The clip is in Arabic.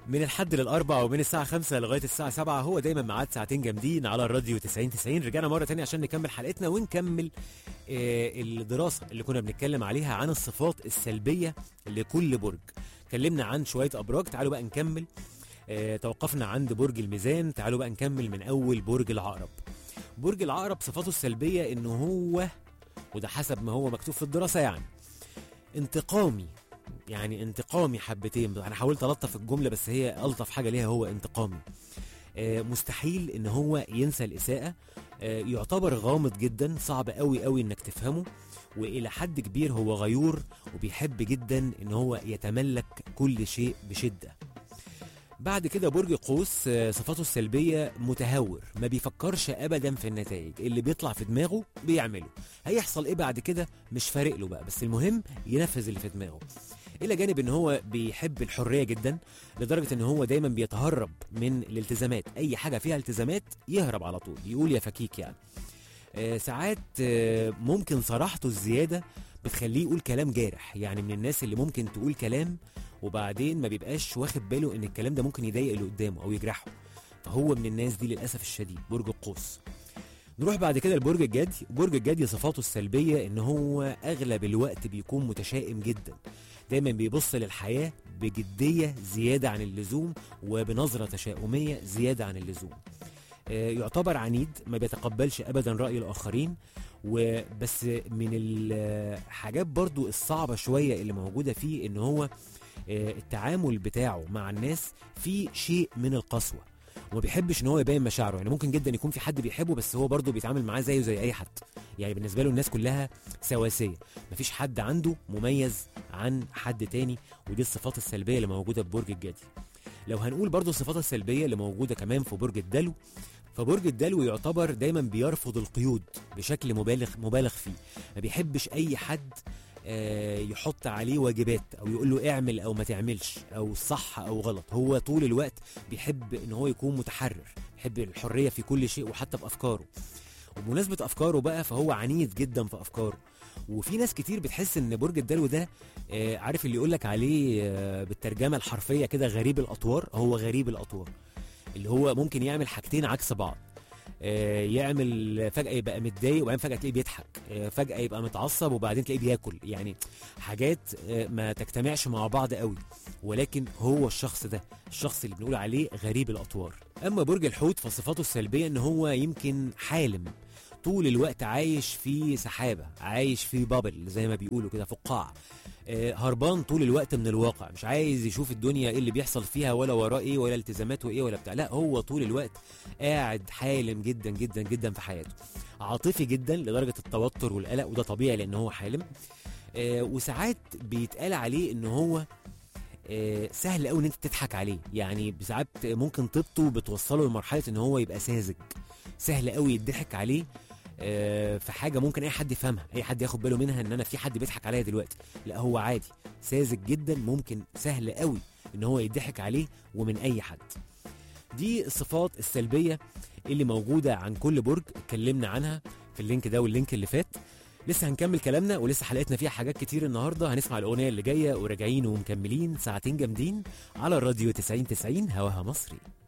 من الحد للأربع ومن الساعة 5 لغاية الساعة 7 هو دايما ميعاد ساعتين جامدين على الراديو 90 رجعنا مرة تانية عشان نكمل حلقتنا ونكمل الدراسة اللي كنا بنتكلم عليها عن الصفات السلبية لكل برج. اتكلمنا عن شوية أبراج، تعالوا بقى نكمل. توقفنا عند برج الميزان، تعالوا بقى نكمل من أول برج العقرب. برج العقرب صفاته السلبية إنه هو، وده حسب ما هو مكتوب في الدراسة، يعني انتقامي. يعني انتقامي حبتين، انا حاولت الطف الجمله بس هي الطف حاجه ليها هو انتقامي. مستحيل ان هو ينسى الاساءه. يعتبر غامض جدا، صعب قوي قوي انك تفهمه، والى حد كبير هو غيور وبيحب جدا ان هو يتملك كل شيء بشده. بعد كده برج قوس، صفاته السلبيه متهور، ما بيفكرش ابدا في النتائج، اللي بيطلع في دماغه بيعمله، هيحصل ايه بعد كده مش فارق له بقى، بس المهم ينفذ اللي في دماغه. الى جانب ان هو بيحب الحريه جدا، لدرجه ان هو دايما بيتهرب من الالتزامات، اي حاجه فيها التزامات يهرب على طول، يقول يا فكيك يعني. ساعات ممكن صراحته الزياده بتخليه يقول كلام جارح، يعني من الناس اللي ممكن تقول كلام وبعدين ما بيبقاش واخد باله ان الكلام ده ممكن يضايق اللي قدامه او يجرحه، فهو من الناس دي للاسف الشديد برج القوس. نروح بعد كده لبرج الجدي. برج الجدي صفاته السلبيه ان هو اغلب الوقت بيكون متشائم جدا، دايما بيبص للحياه بجديه زياده عن اللزوم وبنظره تشاؤميه زياده عن اللزوم. يعتبر عنيد، ما بيتقبلش ابدا راي الاخرين، وبس من الحاجات برضو الصعبه شويه اللي موجوده فيه ان هو التعامل بتاعه مع الناس فيه شيء من القسوه، وما بيحبش ان هو يبين مشاعره. يعني ممكن جدا يكون في حد بيحبه بس هو برضه بيتعامل معاه زيه زي اي حد، يعني بالنسبه له الناس كلها سواسيه، مفيش حد عنده مميز عن حد تاني، ودي الصفات السلبيه اللي موجوده في برج الجدي. لو هنقول برضه الصفات السلبيه اللي موجوده كمان في برج الدلو، فبرج الدلو يعتبر دايما بيرفض القيود بشكل مبالغ فيه، ما بيحبش اي حد يحط عليه واجبات او يقول له اعمل او ما تعملش او صح او غلط. هو طول الوقت بيحب ان هو يكون متحرر، يحب الحريه في كل شيء وحتى في افكاره. وبمناسبه افكاره بقى، فهو عنيد جدا في افكاره، وفي ناس كتير بتحس ان برج الدلو ده عارف اللي يقولك عليه بالترجمه الحرفيه كده غريب الاطوار. هو غريب الاطوار اللي هو ممكن يعمل حاجتين عكس بعض، يعمل فجأة يبقى متضايق وبعدين فجأة تلاقيه بيضحك، فجأة يبقى متعصب وبعدين تلاقيه بياكل، يعني حاجات ما تجتمعش مع بعض قوي، ولكن هو الشخص ده الشخص اللي بنقول عليه غريب الأطوار. أما برج الحوت فصفاته السلبية إن هو يمكن حالم، طول الوقت عايش في سحابة، عايش في بابل زي ما بيقولوا كده، فقاعة، هربان طول الوقت من الواقع، مش عايز يشوف الدنيا ايه اللي بيحصل فيها ولا وراه ايه ولا التزاماته ايه ولا بتاع، لا هو طول الوقت قاعد حالم جدا جدا جدا في حياته، عاطفي جدا لدرجة التوتر والقلق، وده طبيعي لان هو حالم. وساعات بيتقال عليه ان هو سهل قوي ان انت تضحك عليه، يعني ساعات ممكن طيبته بتوصله لمرحلة ان هو يبقى ساذج، سهل قوي يضحك عليه في حاجه ممكن اي حد يفهمها، اي حد ياخد باله منها ان انا في حد بيضحك عليا دلوقتي، لا هو عادي ساذج جدا، ممكن سهل قوي ان هو يضحك عليه ومن اي حد. دي الصفات السلبيه اللي موجوده عن كل برج، اتكلمنا عنها في اللينك ده واللينك اللي فات. لسه هنكمل كلامنا ولسه حلقتنا فيها حاجات كتير النهارده، هنسمع الاغنيه اللي جايه وراجعين ومكملين ساعتين جامدين على الراديو 90 هواها مصري.